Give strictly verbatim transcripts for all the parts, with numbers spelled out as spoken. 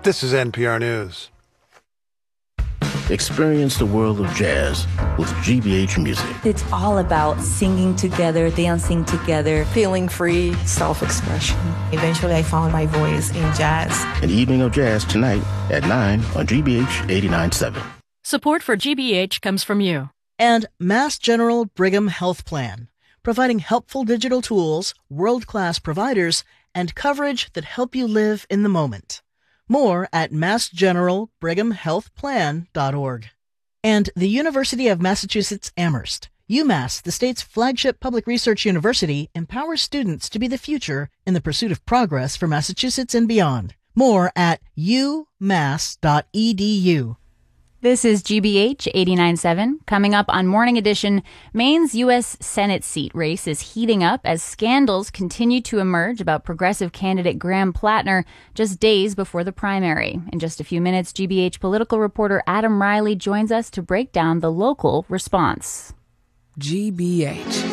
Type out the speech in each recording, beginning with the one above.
This is N P R News. Experience the world of jazz with G B H Music. It's all about singing together, dancing together, feeling free, self-expression. Eventually, I found my voice in jazz. An evening of jazz tonight at nine on G B H eighty-nine point seven. Support for G B H comes from you. And Mass General Brigham Health Plan, providing helpful digital tools, world-class providers, and coverage that help you live in the moment. More at mass general brigham health plan dot org. And the University of Massachusetts Amherst. UMass, the state's flagship public research university, empowers students to be the future in the pursuit of progress for Massachusetts and beyond. More at u mass dot e d u. This is G B H eighty-nine point seven. Coming up on Morning Edition, Maine's U S Senate seat race is heating up as scandals continue to emerge about progressive candidate Graham Plattner just days before the primary. In just a few minutes, G B H political reporter Adam Riley joins us to break down the local response. G B H.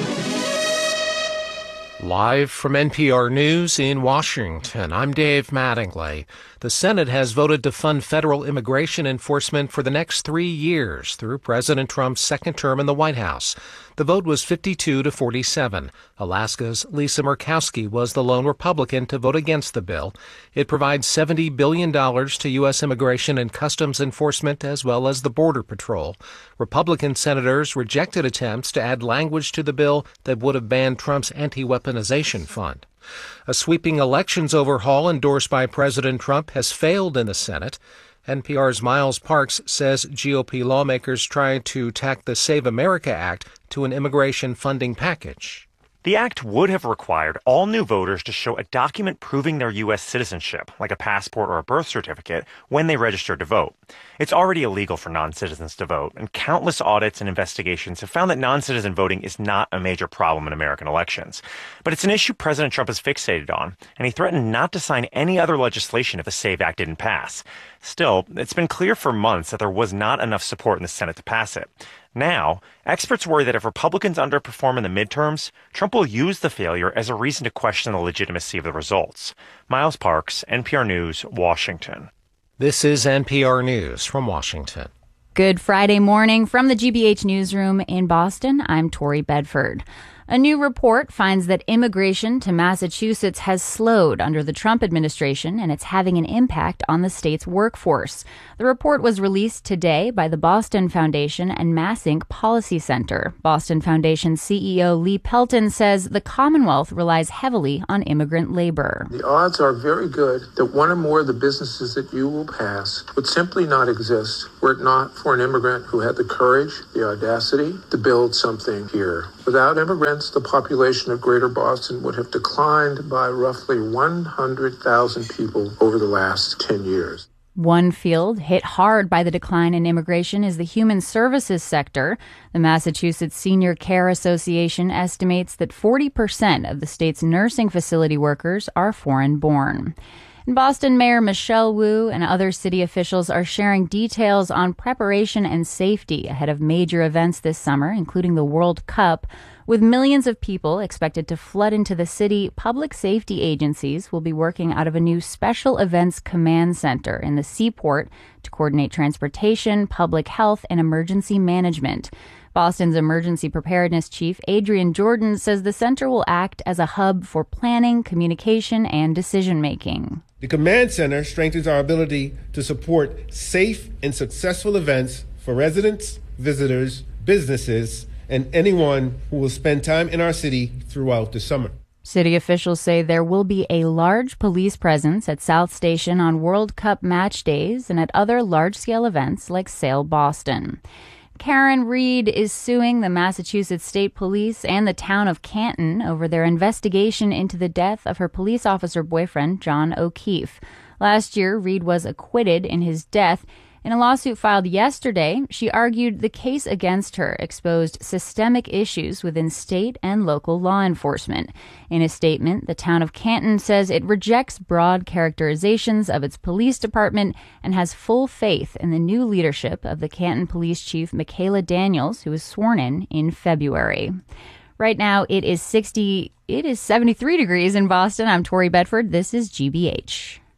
Live from N P R News in Washington, I'm Dave Mattingly. The Senate has voted to fund federal immigration enforcement for the next three years through President Trump's second term in the White House. The vote was fifty-two to forty-seven. Alaska's Lisa Murkowski was the lone Republican to vote against the bill. It provides seventy billion dollars to U S immigration and customs enforcement as well as the Border Patrol. Republican senators rejected attempts to add language to the bill that would have banned Trump's anti-weaponization fund. A sweeping elections overhaul endorsed by President Trump has failed in the Senate. N P R's Miles Parks says G O P lawmakers tried to tack the Save America Act to an immigration funding package. The act would have required all new voters to show a document proving their U S citizenship, like a passport or a birth certificate, when they registered to vote. It's already illegal for non-citizens to vote, and countless audits and investigations have found that non-citizen voting is not a major problem in American elections. But it's an issue President Trump is fixated on, and he threatened not to sign any other legislation if the SAVE Act didn't pass. Still, it's been clear for months that there was not enough support in the Senate to pass it. Now, experts worry that if Republicans underperform in the midterms, Trump will use the failure as a reason to question the legitimacy of the results. Miles Parks, N P R News, Washington. This is N P R News from Washington. Good Friday morning from the G B H newsroom in Boston. I'm Tori Bedford. A new report finds that immigration to Massachusetts has slowed under the Trump administration, and it's having an impact on the state's workforce. The report was released today by the Boston Foundation and MassInc Policy Center. Boston Foundation C E O Lee Pelton says the Commonwealth relies heavily on immigrant labor. The odds are very good that one or more of the businesses that you will pass would simply not exist were it not for an immigrant who had the courage, the audacity to build something here. Without immigrants, the population of Greater Boston would have declined by roughly one hundred thousand people over the last ten years. One field hit hard by the decline in immigration is the human services sector. The Massachusetts Senior Care Association estimates that forty percent of the state's nursing facility workers are foreign-born. In Boston, Mayor Michelle Wu and other city officials are sharing details on preparation and safety ahead of major events this summer, including the World Cup. With millions of people expected to flood into the city, public safety agencies will be working out of a new Special Events Command Center in the Seaport to coordinate transportation, public health, and emergency management. Boston's emergency preparedness chief, Adrian Jordan, says the center will act as a hub for planning, communication, and decision-making. The Command Center strengthens our ability to support safe and successful events for residents, visitors, businesses, and anyone who will spend time in our city throughout the summer. City officials say there will be a large police presence at South Station on World Cup match days and at other large-scale events like Sail Boston. Karen Reed is suing the Massachusetts State Police and the town of Canton over their investigation into the death of her police officer boyfriend, John O'Keefe. Last year, Reed was acquitted in his death. In a lawsuit filed yesterday, she argued the case against her exposed systemic issues within state and local law enforcement. In a statement, the town of Canton says it rejects broad characterizations of its police department and has full faith in the new leadership of the Canton Police Chief Michaela Daniels, who was sworn in in February. Right now, it is sixty. It is seventy-three degrees in Boston. I'm Tori Bedford. This is G B H.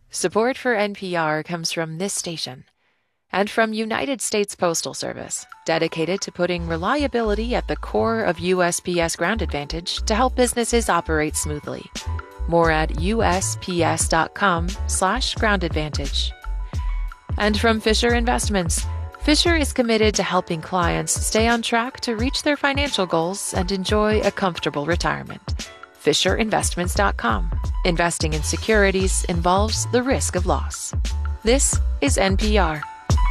Support for N P R comes from this station and from United States Postal Service, dedicated to putting reliability at the core of U S P S Ground Advantage to help businesses operate smoothly. More at U S P S dot com slash ground advantage. And from Fisher Investments. Fisher is committed to helping clients stay on track to reach their financial goals and enjoy a comfortable retirement. Fisher Investments dot com. Investing in securities involves the risk of loss. This is N P R.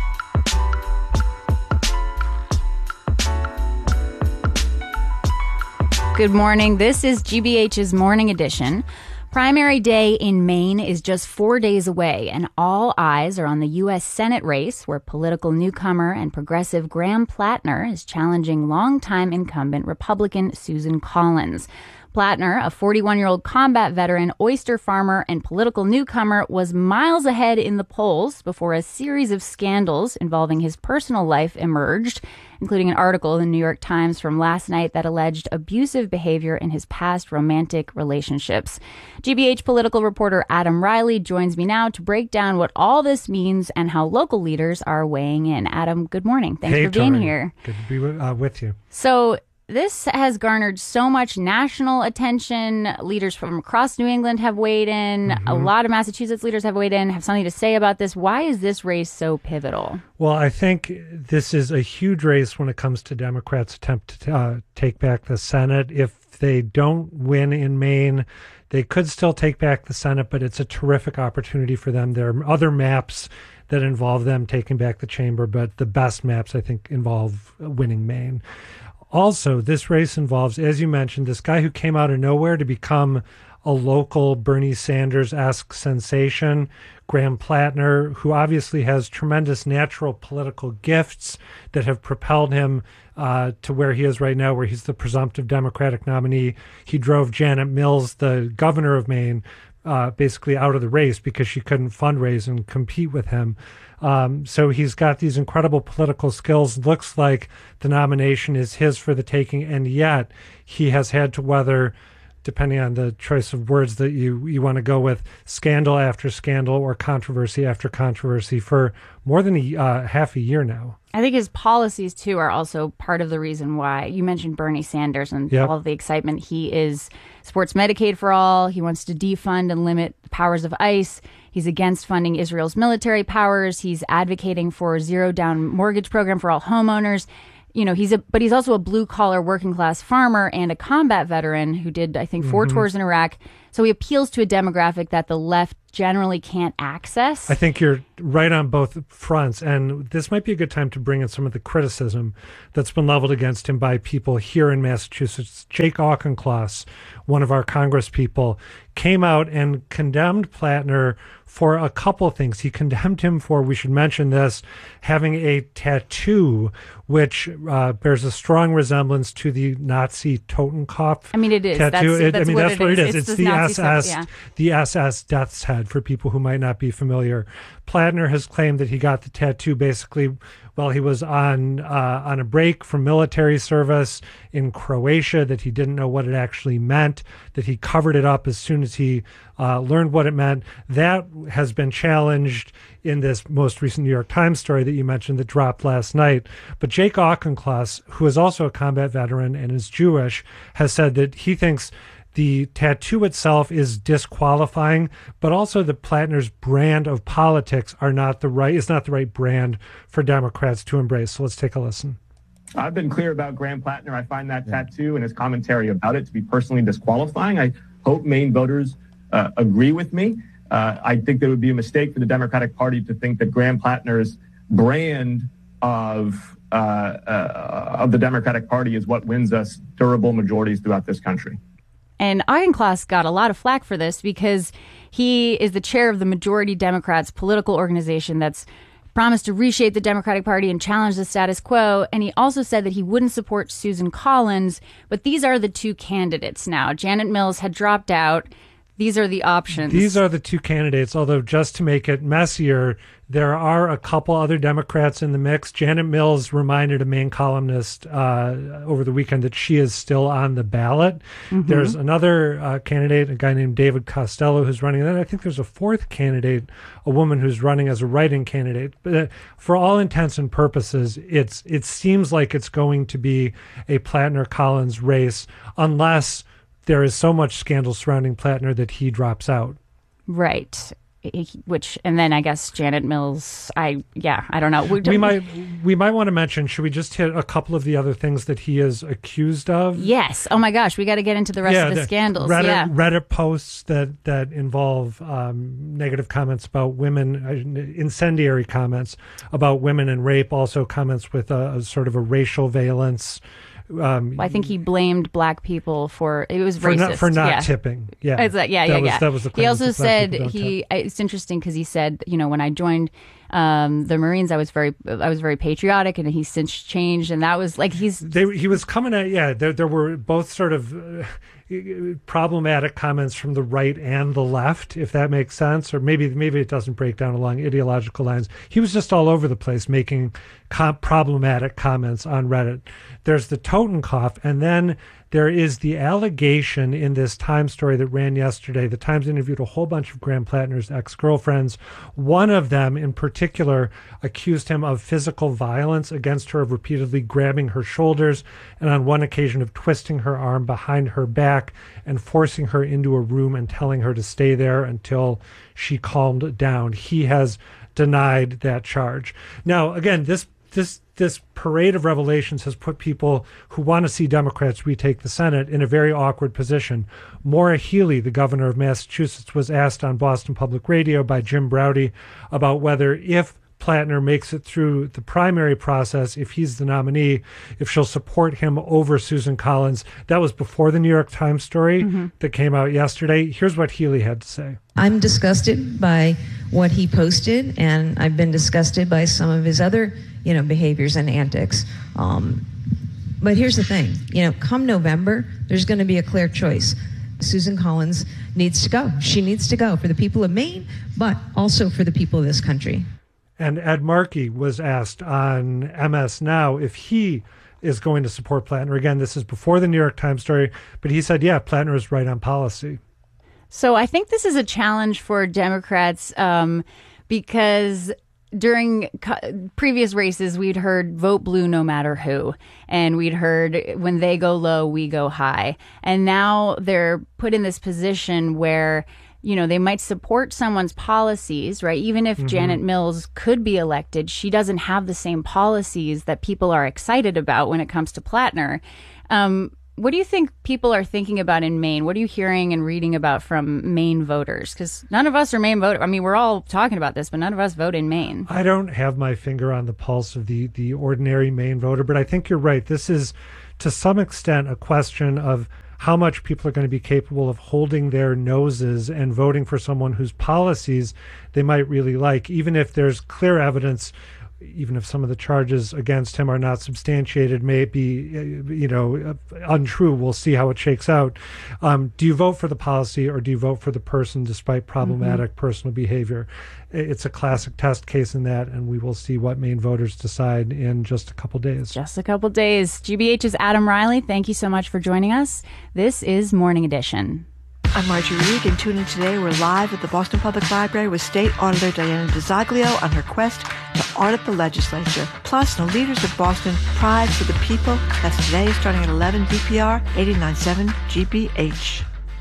Good morning. This is G B H's Morning Edition. Primary day in Maine is just four days away, and all eyes are on the U S Senate race, where political newcomer and progressive Graham Plattner is challenging longtime incumbent Republican Susan Collins. Plattner, a forty-one-year-old combat veteran, oyster farmer, and political newcomer, was miles ahead in the polls before a series of scandals involving his personal life emerged, including an article in the New York Times from last night that alleged abusive behavior in his past romantic relationships. G B H political reporter Adam Riley joins me now to break down what all this means and how local leaders are weighing in. Adam, good morning. Thanks hey, for being Tori. here. Good to be uh, with you. So, this has garnered so much national attention. Leaders from across New England have weighed in. Mm-hmm. A lot of Massachusetts leaders have weighed in, have something to say about this. Why is this race so pivotal? Well, I think this is a huge race when it comes to Democrats' attempt to uh, take back the Senate. If they don't win in Maine, they could still take back the Senate, but it's a terrific opportunity for them. There are other maps that involve them taking back the chamber, but the best maps, I think, involve winning Maine. Also, this race involves, as you mentioned, this guy who came out of nowhere to become a local Bernie Sanders-esque sensation, Graham Plattner, who obviously has tremendous natural political gifts that have propelled him uh, to where he is right now, where he's the presumptive Democratic nominee. He drove Janet Mills, the governor of Maine, uh, basically out of the race because she couldn't fundraise and compete with him. Um, so he's got these incredible political skills. Looks like the nomination is his for the taking, and yet he has had to weather, depending on the choice of words that you, you want to go with, scandal after scandal or controversy after controversy for more than a, uh, half a year now. I think his policies, too, are also part of the reason why. You mentioned Bernie Sanders and yep. all of the excitement. He is supports Medicaid for all. He wants to defund and limit the powers of ICE. He's against funding Israel's military powers. He's advocating for a zero-down mortgage program for all homeowners. You know, he's a, but he's also a blue-collar working-class farmer and a combat veteran who did, I think, four mm-hmm. tours in Iraq. So he appeals to a demographic that the left generally can't access. I think you're right on both fronts, and this might be a good time to bring in some of the criticism that's been leveled against him by people here in Massachusetts. Jake Auchincloss, one of our Congress people, came out and condemned Plattner for a couple things. He condemned him for, we should mention this, having a tattoo which uh, bears a strong resemblance to the Nazi Totenkopf. I mean, it is. Tattoo. That's, it, that's I mean, what that's it what is. it is. It's, it's the, the Nazi S S, stuff, yeah. the S S Death's Head, for people who might not be familiar. Plattner has claimed that he got the tattoo basically while he was on uh, on a break from military service in Croatia, that he didn't know what it actually meant, that he covered it up as soon as he uh, learned what it meant. That has been challenged in this most recent New York Times story that you mentioned that dropped last night. But Jake Auchincloss, who is also a combat veteran and is Jewish, has said that he thinks the tattoo itself is disqualifying, but also the Plattner's brand of politics are not the right is not the right brand for Democrats to embrace. So let's take a listen. I've been clear about Graham Plattner. I find that yeah. tattoo and his commentary about it to be personally disqualifying. I hope Maine voters uh, agree with me. Uh, I think there would be a mistake for the Democratic Party to think that Graham Plattner's brand of uh, uh, of the Democratic Party is what wins us durable majorities throughout this country. And Auchincloss got a lot of flack for this because he is the chair of the Majority Democrats political organization that's promised to reshape the Democratic Party and challenge the status quo. And he also said that he wouldn't support Susan Collins. But these are the two candidates now. Janet Mills had dropped out. these are the options. These are the two candidates, although just to make it messier, there are a couple other Democrats in the mix. Janet Mills reminded a Maine columnist uh, over the weekend that she is still on the ballot. Mm-hmm. There's another uh, candidate, a guy named David Costello, who's running. And then I think there's a fourth candidate, a woman who's running as a write-in candidate. But uh, for all intents and purposes, it's it seems like it's going to be a Plattner-Collins race unless there is so much scandal surrounding Plattner that he drops out. Right. Which, and then I guess Janet Mills, I, yeah, I don't know. We, we might, we might want to mention, should we just hit a couple of the other things that he is accused of? Yes. Oh my gosh. We got to get into the rest yeah, of the, the scandals. Reddit, yeah. Reddit posts that, that involve um, negative comments about women, uh, incendiary comments about women and rape, also comments with a, a sort of a racial valence. Um, I think he blamed black people for it was for racist not, for not yeah. tipping. Yeah, it's like, yeah, that yeah, was, yeah. That was the claim. He also said he. Tip. It's interesting because he said, you know, when I joined um, the Marines, I was very, I was very patriotic, and he's since changed, and that was like he's. They, he was coming at yeah. There, there were both sort of uh, problematic comments from the right and the left, if that makes sense, or maybe maybe it doesn't break down along ideological lines. He was just all over the place making com- problematic comments on Reddit. There's the Totenkopf, and then there is the allegation in this Times story that ran yesterday. The Times interviewed a whole bunch of Graham Plattner's ex-girlfriends. One of them in particular accused him of physical violence against her, of repeatedly grabbing her shoulders, and on one occasion of twisting her arm behind her back and forcing her into a room and telling her to stay there until she calmed down. He has denied that charge. Now, again, this this this parade of revelations has put people who want to see Democrats retake the Senate in a very awkward position. Maura Healey, the governor of Massachusetts, was asked on Boston Public Radio by Jim Braude about whether, if Plattner makes it through the primary process, if he's the nominee, if she'll support him over Susan Collins. That was before the New York Times story mm-hmm. that came out yesterday. Here's what Healey had to say. I'm disgusted by what he posted, and I've been disgusted by some of his other, you know, behaviors and antics. Um, but here's the thing, you know, come November, there's going to be a clear choice. Susan Collins needs to go. She needs to go for the people of Maine, but also for the people of this country. And Ed Markey was asked on M S Now if he is going to support Plattner. Again, this is before the New York Times story, but he said, yeah, Plattner is right on policy. So I think this is a challenge for Democrats um, because during co- previous races, we'd heard vote blue no matter who. And we'd heard when they go low, we go high. And now they're put in this position where, you know, they might support someone's policies, right? Even if mm-hmm. Janet Mills could be elected, she doesn't have the same policies that people are excited about when it comes to Plattner. Um, what do you think people are thinking about in Maine? What are you hearing and reading about from Maine voters? Because none of us are Maine voters. I mean, we're all talking about this, but none of us vote in Maine. I don't have my finger on the pulse of the, the ordinary Maine voter, but I think you're right. This is, to some extent, a question of how much people are going to be capable of holding their noses and voting for someone whose policies they might really like, even if there's clear evidence, even if some of the charges against him are not substantiated, may be, you know, untrue. We'll see how it shakes out. Um, do you vote for the policy or do you vote for the person despite problematic mm-hmm. personal behavior? It's a classic test case in that, and we will see what Maine voters decide in just a couple days. Just a couple days. G B H's Adam Riley, thank you so much for joining us. This is Morning Edition. I'm Marjorie Reed, and tune in today. We're live at the Boston Public Library with State Auditor Diana DiZoglio on her quest to audit the legislature. Plus, the leaders of Boston Pride for the People. That's today, starting at eleven B P R eighty-nine point seven G B H.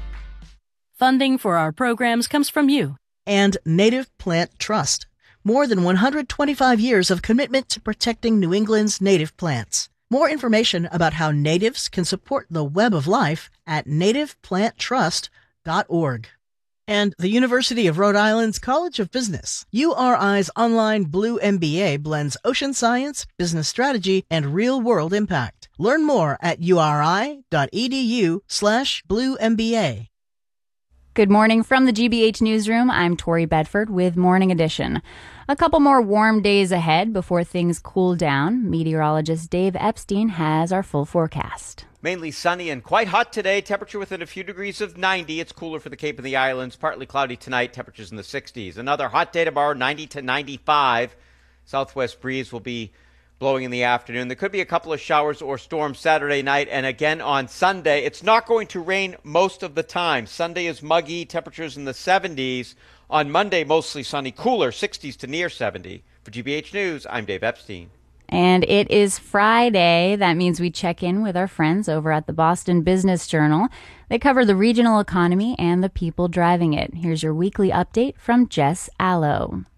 Funding for our programs comes from you. And Native Plant Trust. More than one hundred twenty-five years of commitment to protecting New England's native plants. More information about how natives can support the web of life at native plant trust dot org. And the University of Rhode Island's College of Business. U R I's online Blue M B A blends ocean science, business strategy, and real-world impact. Learn more at uri.edu slash blue MBA. Good morning from the G B H Newsroom. I'm Tori Bedford with Morning Edition. A couple more warm days ahead before things cool down. Meteorologist Dave Epstein has our full forecast. Mainly sunny and quite hot today. Temperature within a few degrees of ninety. It's cooler for the Cape and the Islands. Partly cloudy tonight. Temperatures in the sixties. Another hot day tomorrow, ninety to ninety-five. Southwest breeze will be blowing in the afternoon. There could be a couple of showers or storms Saturday night, and again on Sunday. It's not going to rain most of the time. Sunday is muggy, temperatures in the seventies. On Monday, mostly sunny, cooler, sixties to near seventy. For G B H News, I'm Dave Epstein. And it is Friday. That means we check in with our friends over at the Boston Business Journal. They cover the regional economy and the people driving it. Here's your weekly update from Jess Allo.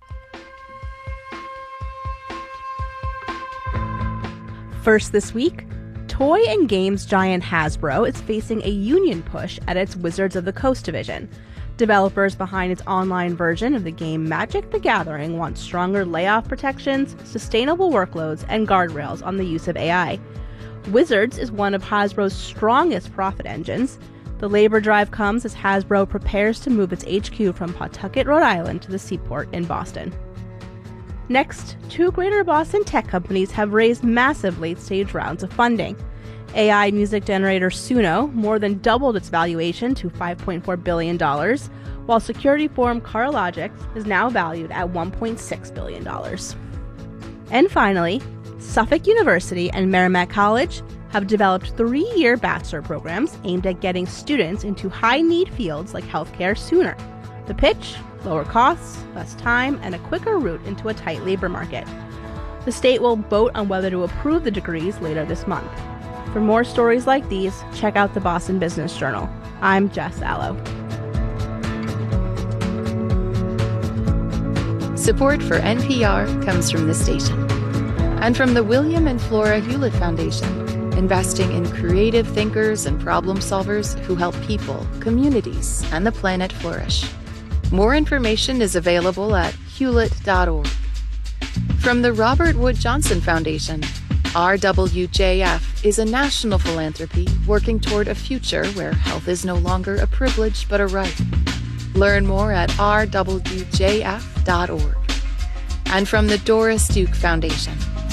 First this week, toy and games giant Hasbro is facing a union push at its Wizards of the Coast division. Developers behind its online version of the game Magic the Gathering want stronger layoff protections, sustainable workloads, and guardrails on the use of A I. Wizards is one of Hasbro's strongest profit engines. The labor drive comes as Hasbro prepares to move its H Q from Pawtucket, Rhode Island to the seaport in Boston. Next, two greater Boston tech companies have raised massive late-stage rounds of funding. A I music generator Suno more than doubled its valuation to five point four billion dollars, while security firm CarLogix is now valued at one point six billion dollars. And finally, Suffolk University and Merrimack College have developed three-year bachelor programs aimed at getting students into high-need fields like healthcare sooner. The pitch? Lower costs, less time, and a quicker route into a tight labor market. The state will vote on whether to approve the degrees later this month. For more stories like these, check out the Boston Business Journal. I'm Jess Allo. Support for N P R comes from this station and from the William and Flora Hewlett Foundation, investing in creative thinkers and problem solvers who help people, communities, and the planet flourish. More information is available at hewlett dot org. From the Robert Wood Johnson Foundation, R W J F is a national philanthropy working toward a future where health is no longer a privilege but a right. Learn more at r w j f dot org. And from the Doris Duke Foundation,